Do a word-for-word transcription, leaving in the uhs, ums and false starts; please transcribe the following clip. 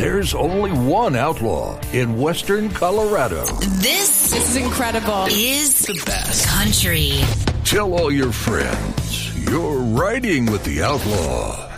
there's only one outlaw in Western Colorado. This, this is incredible. Is the best country. Tell all your friends you're riding with the outlaw.